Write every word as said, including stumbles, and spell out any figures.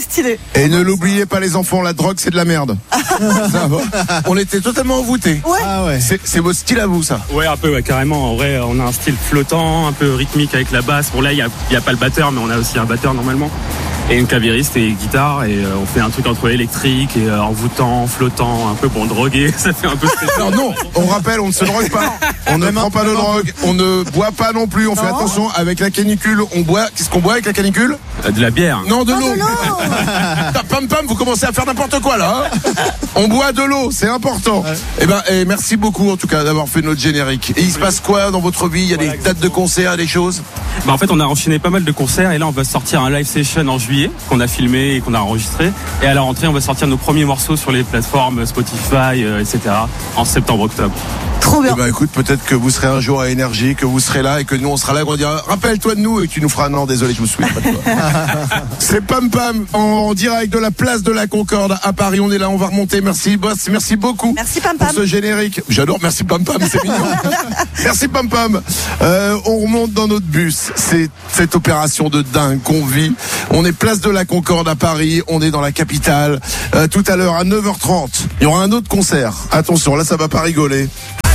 stylé. Et ne l'oubliez pas les enfants, la drogue c'est de la merde. Ça va. On était totalement envoûtés. Ouais. Ah ouais. C'est, c'est votre style à vous ça? Ouais, un peu, ouais, carrément. En vrai, on a un style flottant, un peu rythmique avec la basse. Bon, là, il n'y a, y a pas le batteur, mais on a aussi un batteur normalement. Et une clavieriste et une guitare. Et euh, on fait un truc entre électrique et euh, envoûtant, flottant, un peu bon, drogué. Ça fait un peu Non, non, on rappelle, on ne se drogue pas. On ne prend pas de drogue. On ne boit pas non plus. On fait Non. attention avec la canicule. On boit. Qu'est-ce qu'on boit avec la canicule? euh, de la bière. Non, de Oh, l'eau. de l'eau. Putain, Pam pam, vous commencez à faire n'importe quoi là. Hein. On boit de l'eau, c'est important. Ouais. Eh ben, eh, merci beaucoup en tout cas d'avoir fait notre générique. Et il se passe quoi dans votre vie? Il y a Voilà, des dates de concert, des choses? Bah, en fait, on a enchaîné pas mal de concerts et là, on va sortir un live session en juillet qu'on a filmé et qu'on a enregistré. Et à la rentrée, on va sortir nos premiers morceaux sur les plateformes Spotify, euh, et cetera en septembre-octobre. Trop bien. Eh ben, écoute, peut-être que vous serez un jour à Énergie, que vous serez là et que nous on sera là, on dira rappelle-toi de nous et tu nous feras non, désolé, je me souviens pas de toi. C'est Pam Pam en direct de la place de la Concorde à Paris. On est là, on va remonter. Merci boss, merci beaucoup. Merci Pam Pour Pam. ce générique. J'adore, merci Pam Pam, c'est mignon. Merci Pam Pam. Euh, on remonte dans notre bus. C'est cette opération de dingue qu'on vit. On est place de la Concorde à Paris. On est dans la capitale. Euh, tout à l'heure à neuf heures trente, il y aura un autre concert. Attention, là ça va pas rigoler.